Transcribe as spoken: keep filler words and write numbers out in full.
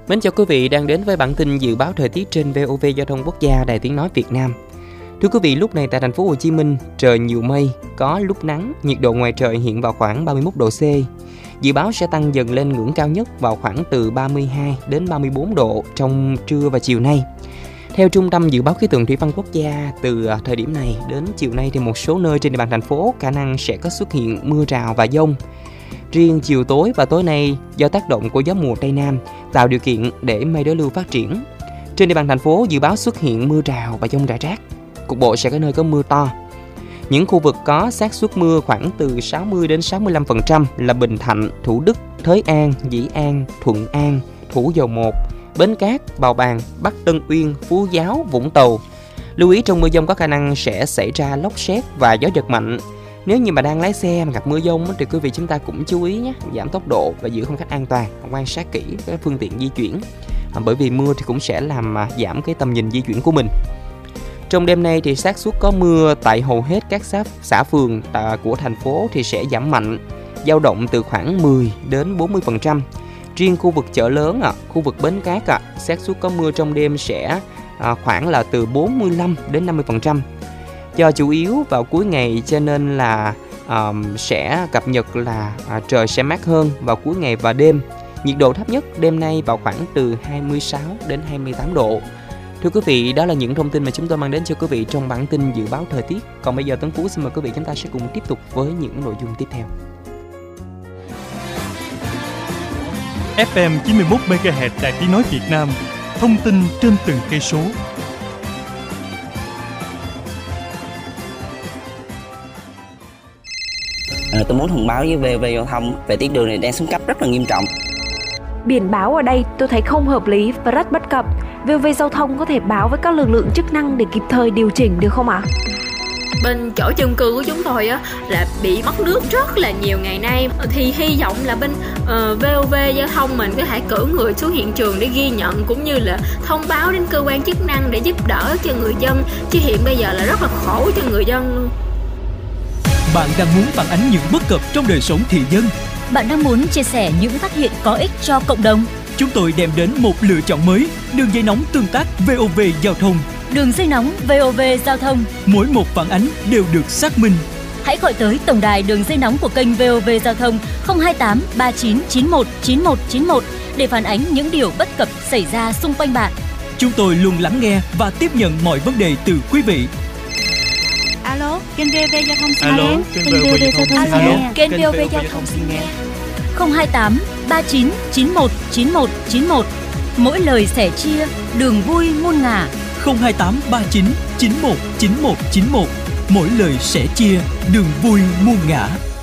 Mến chào quý vị đang đến với bản tin dự báo thời tiết trên vê o vê Giao thông Quốc gia Đài Tiếng nói Việt Nam. Thưa quý vị, lúc này tại thành phố Hồ Chí Minh, trời nhiều mây, có lúc nắng, nhiệt độ ngoài trời hiện vào khoảng ba mươi mốt độ C. Dự báo sẽ tăng dần lên ngưỡng cao nhất vào khoảng từ ba mươi hai đến ba mươi bốn độ trong trưa và chiều nay. Theo Trung tâm Dự báo Khí tượng Thủy văn Quốc gia, từ thời điểm này đến chiều nay thì một số nơi trên địa bàn thành phố khả năng sẽ có xuất hiện mưa rào và dông. Riêng chiều tối và tối nay, do tác động của gió mùa Tây Nam tạo điều kiện để mây đối lưu phát triển. Trên địa bàn thành phố dự báo xuất hiện mưa rào và dông rải rác. Cục bộ sẽ có nơi có mưa to. Những khu vực có xác suất mưa khoảng từ sáu mươi đến sáu mươi lăm phần trăm là Bình Thạnh, Thủ Đức, Thới An, Dĩ An, Thuận An, Thủ Dầu Một, Bến Cát, Bào Bàng, Bắc Tân Uyên, Phú Giáo, Vũng Tàu. Lưu ý trong mưa dông có khả năng sẽ xảy ra lốc sét và gió giật mạnh. Nếu như mà đang lái xe mà gặp mưa dông thì quý vị chúng ta cũng chú ý nhé, giảm tốc độ và giữ khoảng cách an toàn, quan sát kỹ các phương tiện di chuyển. À, bởi vì mưa thì cũng sẽ làm à, giảm cái tầm nhìn di chuyển của mình. Trong đêm nay thì xác suất có mưa tại hầu hết các xã, xã phường à, của thành phố thì sẽ giảm mạnh, dao động từ khoảng mười đến bốn mươi phần trăm. Riêng khu vực chợ lớn, à, khu vực Bến Cát, à, xác suất có mưa trong đêm sẽ à, khoảng là từ bốn mươi lăm đến năm mươi phần trăm. Do chủ yếu vào cuối ngày cho nên là um, sẽ cập nhật là à, trời sẽ mát hơn vào cuối ngày và đêm. Nhiệt độ thấp nhất đêm nay vào khoảng từ hai mươi sáu đến hai mươi tám độ. Thưa quý vị, đó là những thông tin mà chúng tôi mang đến cho quý vị trong bản tin dự báo thời tiết. Còn bây giờ Tuấn Phú xin mời quý vị chúng ta sẽ cùng tiếp tục với những nội dung tiếp theo. ép em chín mươi mốt mê ga héc Đài Tiếng nói Việt Nam, thông tin trên từng cây số. À, tôi muốn thông báo với vê o vê Giao thông về tuyến đường này đang xuống cấp rất là nghiêm trọng. Biển báo ở đây tôi thấy không hợp lý và rất bất cập. vê o vê Giao thông có thể báo với các lực lượng chức năng để kịp thời điều chỉnh được không ạ? Bên chỗ chung cư của chúng tôi á là bị mất nước rất là nhiều ngày nay, thì hy vọng là bên uh, vê o vê Giao thông mình có thể cử người xuống hiện trường để ghi nhận cũng như là thông báo đến cơ quan chức năng để giúp đỡ cho người dân, chứ hiện bây giờ là rất là khổ cho người dân luôn. Bạn đang muốn phản ánh những bất cập trong đời sống thị dân. Bạn đang muốn chia sẻ những phát hiện có ích cho cộng đồng. Chúng tôi đem đến một lựa chọn mới, đường dây nóng tương tác vê o vê Giao thông. Đường dây nóng vê o vê Giao thông. Mỗi một phản ánh đều được xác minh. Hãy gọi tới tổng đài đường dây nóng của kênh vê o vê Giao thông không hai tám ba chín chín một chín một chín một để phản ánh những điều bất cập xảy ra xung quanh bạn. Chúng tôi luôn lắng nghe và tiếp nhận mọi vấn đề từ quý vị. Alo, kênh vê o vê Giao thông xin Alo, nghe. kênh vê o vê Giao thông xin nghe. Kênh vê o vê Giao thông xin nghe. không hai tám ba chín chín một chín một chín một. Mỗi lời sẻ chia, đường vui muôn ngả. không hai tám ba chín chín một chín một chín một. Mỗi lời sẻ chia, đường vui muôn ngả.